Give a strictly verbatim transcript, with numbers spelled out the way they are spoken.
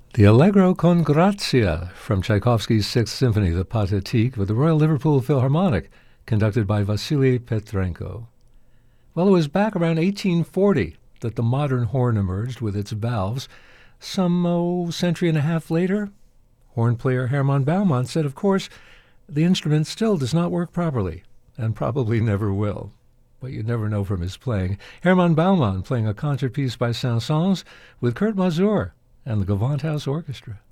The Allegro con Grazia from Tchaikovsky's Sixth Symphony, the Pathetique, with the Royal Liverpool Philharmonic, conducted by Vasily Petrenko. Well, it was back around eighteen forty that the modern horn emerged with its valves. Some oh, century and a half later, horn player Hermann Baumann said, of course, the instrument still does not work properly, and probably never will. But you never know from his playing. Hermann Baumann playing a concert piece by Saint-Saëns with Kurt Masur and the Gewandhaus Orchestra.